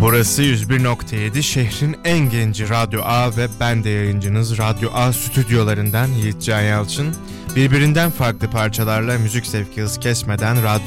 Burası 101.7 şehrin en genci Radyo A ve ben de yayıncınız Radyo A stüdyolarından Yiğit Can Yalçın. Birbirinden farklı parçalarla müzik zevki hız kesmeden radyo